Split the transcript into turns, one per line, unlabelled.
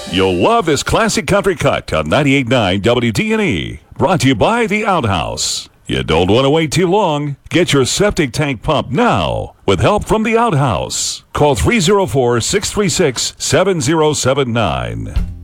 You'll love this classic country cut on 98.9 WDNE. Brought to you by The Outhouse. You don't want to wait too long. Get your septic tank pumped now with help from The Outhouse. Call 304-636-7079.